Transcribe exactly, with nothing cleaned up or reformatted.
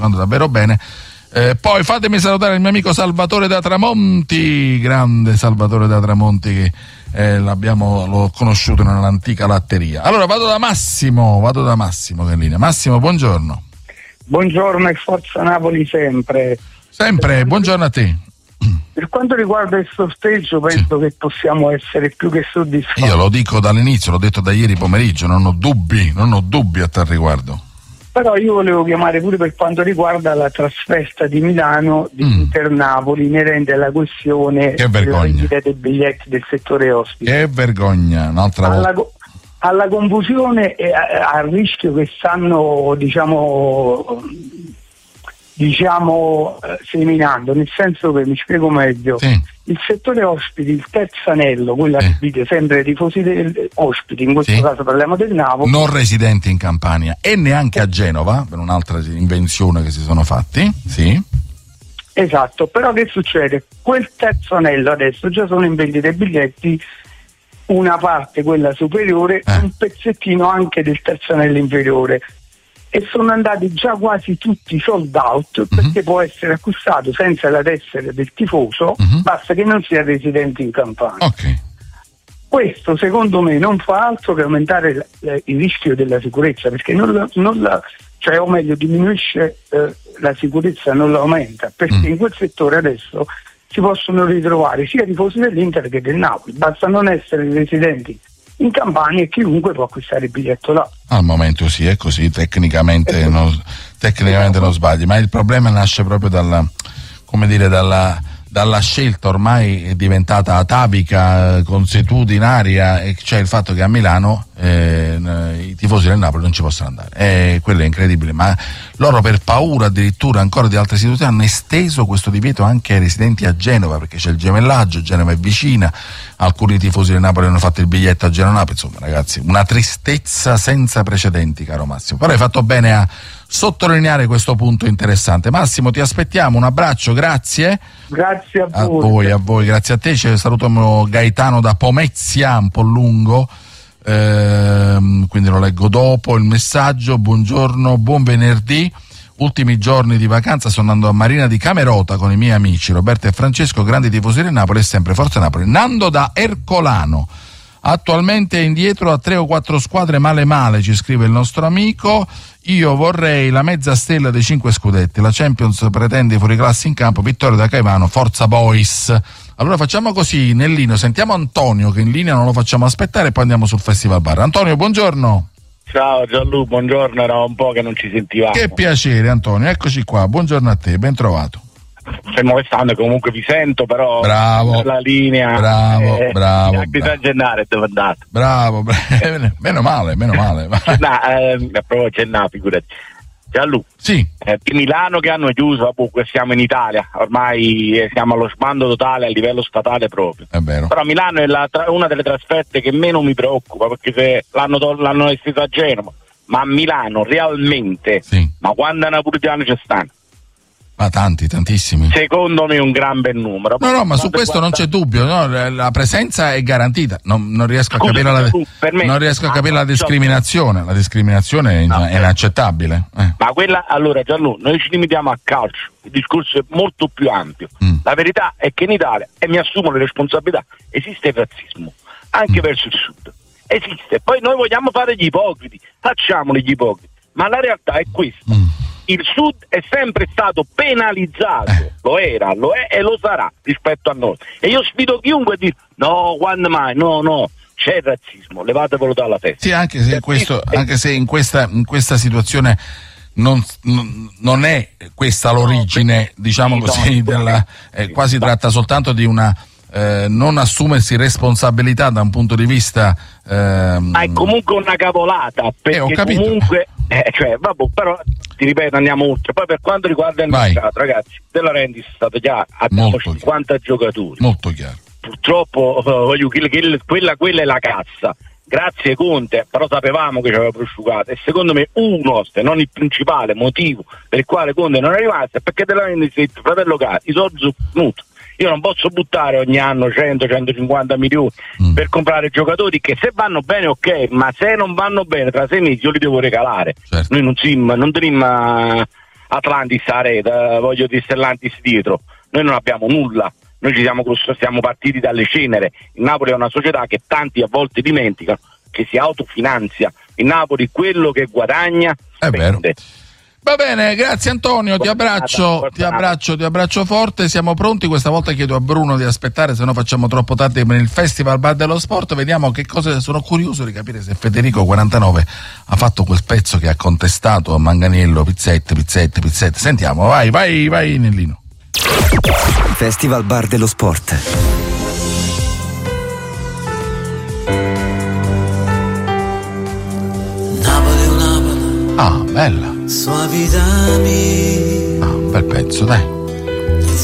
andando davvero bene. Eh, poi fatemi salutare il mio amico Salvatore da Tramonti, grande Salvatore da Tramonti, che eh, l'abbiamo l'ho conosciuto nell'antica latteria. Allora vado da Massimo, vado da Massimo che è in linea. Massimo, buongiorno. Buongiorno e forza Napoli sempre. Sempre, buongiorno a te. Per quanto riguarda il sorteggio, penso sì. che possiamo essere più che soddisfatti. Io lo dico dall'inizio, l'ho detto da ieri pomeriggio, non ho dubbi, non ho dubbi a tal riguardo. Però io volevo chiamare pure per quanto riguarda la trasferta di Milano di mm. Inter Napoli inerente alla questione della vendita dei biglietti del settore ospite. Che vergogna, un'altra alla, volta. Alla confusione e al rischio che stanno, diciamo, diciamo seminando, nel senso che, mi spiego meglio, sì. il settore ospiti, il terzo anello, quella che vede sempre i tifosi del, ospiti, in questo sì. caso parliamo del Napoli, non residenti in Campania e neanche a Genova, per un'altra invenzione che si sono fatti, sì. Esatto, però che succede? Quel terzo anello adesso già sono in vendita i biglietti, una parte, quella superiore, eh. un pezzettino anche del terzo anello inferiore, e sono andati già quasi tutti sold out, uh-huh. perché può essere acquistato senza la tessera del tifoso, uh-huh. basta che non sia residente in Campania. Okay. Questo secondo me non fa altro che aumentare l- l- il rischio della sicurezza, perché non la, non la, cioè o meglio diminuisce eh, la sicurezza, non la aumenta, perché uh-huh. in quel settore adesso si possono ritrovare sia tifosi dell'Inter che del Napoli, basta non essere residenti in Campania e chiunque può acquistare il biglietto là. Al momento sì, è così, tecnicamente, non, tecnicamente non sbagli, ma il problema nasce proprio dalla, come dire, dalla, dalla scelta ormai diventata atavica, consuetudinaria, e cioè il fatto che a Milano eh, i tifosi del Napoli non ci possono andare. Eh, quello è incredibile, ma loro per paura addirittura ancora di altre situazioni hanno esteso questo divieto anche ai residenti a Genova, perché c'è il gemellaggio, Genova è vicina, alcuni tifosi del Napoli hanno fatto il biglietto a Genova-Napoli, insomma ragazzi, una tristezza senza precedenti, caro Massimo, però hai fatto bene a sottolineare questo punto interessante. Massimo, ti aspettiamo, un abbraccio, grazie. Grazie a voi. A voi, a voi, grazie a te. Ci salutiamo Gaetano da Pomezia, un po' lungo, ehm, quindi lo leggo dopo il messaggio. Buongiorno, buon venerdì. Ultimi giorni di vacanza sto andando a Marina di Camerota con i miei amici Roberto e Francesco, grandi tifosi del Napoli e sempre Forza Napoli. Nando da Ercolano. Attualmente è indietro a tre o quattro squadre male male, ci scrive il nostro amico. Io vorrei la mezza stella dei cinque scudetti, la Champions pretende i fuoriclassi in campo, vittoria da Caivano, Forza Boys. Allora facciamo così, Nellino, sentiamo Antonio che in linea non lo facciamo aspettare e poi andiamo sul Festival Bar. Antonio, buongiorno. Ciao Gianlu, buongiorno, era un po' che non ci sentivamo. Che piacere Antonio, eccoci qua, buongiorno a te, ben trovato. Fermo restando comunque vi sento, però bravo, la linea bravo, eh, bravo, anche bravo. da Gennaro è dove è andato. Bravo, bravo. meno male, meno male. No, eh, proprio Gennaro, figurati. Gianlu, sì. eh, di Milano che hanno chiuso, comunque siamo in Italia, ormai eh, siamo allo sbando totale a livello statale proprio. È vero. Però Milano è la, una delle trasferte che meno mi preoccupa, perché se l'hanno, l'hanno estesa a Genova, ma a Milano realmente, sì. ma quando a napolitani ci stanno? Ma tanti, tantissimi. Secondo me un gran bel numero. No, no, ma su questo guarda... non c'è dubbio, no? La presenza è garantita. Non, non riesco a Scusa, capire la, tu, me... non riesco a ah, capire la discriminazione. La discriminazione è, no, è inaccettabile. Eh. Ma quella, allora Gianlu, noi ci limitiamo a calcio, il discorso è molto più ampio. Mm. La verità è che in Italia, e mi assumo le responsabilità, esiste il razzismo, anche mm. verso il sud. Esiste. Poi noi vogliamo fare gli ipocriti, facciamoli gli ipocriti. Ma la realtà è questa. Mm. Il Sud è sempre stato penalizzato, eh. lo era, lo è e lo sarà rispetto a noi. E io sfido chiunque a dire no, quando mai, no, no, c'è il razzismo, levatevelo dalla testa. Sì, anche se, questo, è... anche se in questa, in questa situazione non, non è questa l'origine, no, diciamo sì, così, no, della, eh, sì, quasi no. tratta soltanto di una eh, non assumersi responsabilità da un punto di vista... Ehm... Ma è comunque una cavolata, perché eh, ho capito. comunque... Eh, cioè, vabbè, però ti ripeto, andiamo oltre. Poi per quanto riguarda il Vai. mercato, ragazzi, della Rendis è stato già, abbiamo molto cinquanta chiaro. Giocatori. Molto chiaro. Purtroppo uh, voglio, quella, quella è la cassa. Grazie Conte, però sapevamo che ci aveva prosciugato. E secondo me uno, se non il principale motivo per il quale Conte non è rimasto, è perché della Rendis è il fratello caro, i soldi sono venuti. Io non posso buttare ogni anno cento centocinquanta milioni mm. per comprare giocatori che se vanno bene ok, ma se non vanno bene tra sei mesi io li devo regalare. Certo. Noi non, si, non teniamo Atlantis a rete, voglio dire Stellantis dietro, noi non abbiamo nulla, noi ci siamo, siamo partiti dalle cenere. Il Napoli è una società che tanti a volte dimenticano che si autofinanzia. Il Napoli quello che guadagna spende. È vero. Va bene, grazie Antonio, ti abbraccio, ti abbraccio, ti abbraccio forte, siamo pronti. Questa volta chiedo a Bruno di aspettare, se no facciamo troppo tardi per il Festival Bar dello Sport. Vediamo che cosa, sono curioso di capire se Federico quarantanove ha fatto quel pezzo che ha contestato a Manganiello, Pizzette, Pizzette, Pizzette. Sentiamo, vai, vai, vai Nellino. Festival Bar dello Sport. Ah, bella. Suavidami. Ah, un bel pezzo, dai.